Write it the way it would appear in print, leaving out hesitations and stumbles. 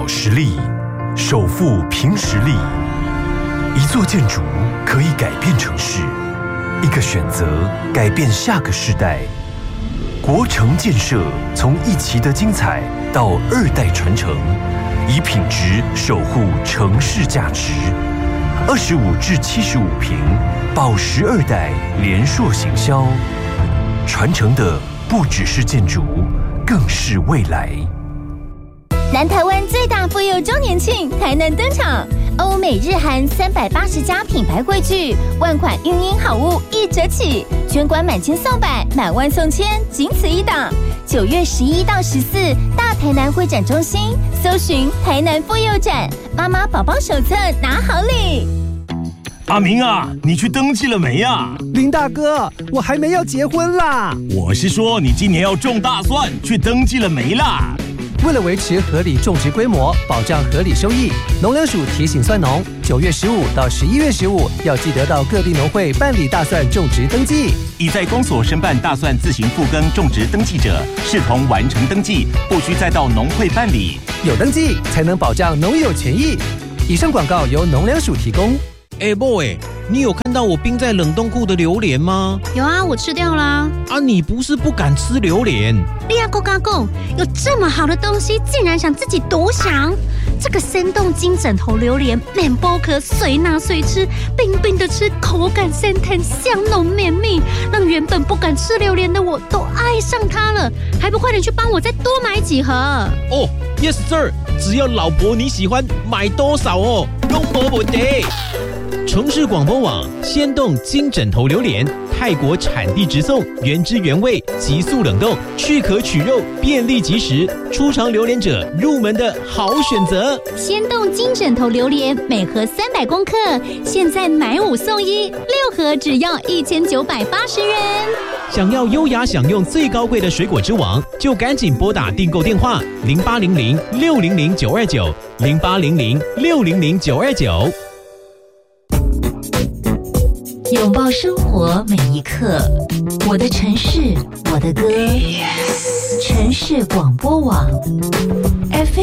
保实力，守护凭实力。一座建筑可以改变城市，一个选择改变下个世代。国城建设从一期的精彩到2代传承，以品质守护城市价值。25至75坪，保12代联硕行销，传承的不只是建筑，更是未来。 南台湾最大妇幼周年庆，台南登场，欧美日韩380家品牌汇聚，万款孕婴好物1折起，全馆满千送百，满万送千，仅此一档。9月11到14，大台南会展中心，搜寻台南妇幼展，妈妈宝宝手册拿好礼。 阿明啊，你去登记了没啊？ 林大哥，我还没要结婚啦。 我是说，你今年要种大蒜，去登记了没啦？ 为了维持合理种植规模，保障合理收益，农粮署提醒蒜农，9月15到11月15要记得到各地农会办理大蒜种植登记。 已在公所申办大蒜自行复耕种植登记者，视同完成登记，不需再到农会办理。 有登记才能保障农友权益。以上广告由农粮署提供。 boy， 你有看到我冰在冷冻库的榴莲吗？ 有啊，我吃掉啦。 啊，你不是不敢吃榴莲？ 利亚够嘎够，有这么好的东西，竟然想自己独享。这个生动金枕头榴莲，面剥壳随拿随吃，冰冰的吃，口感鲜甜，香浓绵密，让原本不敢吃榴莲的我都爱上它了。还不快点去帮我再多买几盒？ 哦 ，Yes sir， 只要老婆你喜欢，买多少哦，都没问题。城市广播网鲜冻金枕头榴莲，泰国产地直送，原汁原味，急速冷冻，去壳取肉，便利即食，初尝榴莲者入门的好选择。 鲜冻金枕头榴莲每盒300公克，现在买5送1，6盒只要1980元。 想要优雅享用最高贵的水果之王，就赶紧拨打订购电话0800-600-929，0800-600-929。 拥抱生活每一刻，我的城市，我的歌。城市广播网 FM